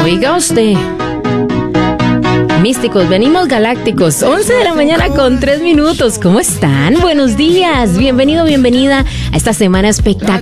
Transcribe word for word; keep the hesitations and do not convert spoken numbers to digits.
Oiga usted. Místicos, venimos galácticos. once de la mañana con tres minutos. ¿Cómo están? Buenos días. Bienvenido, bienvenida a esta semana espectacular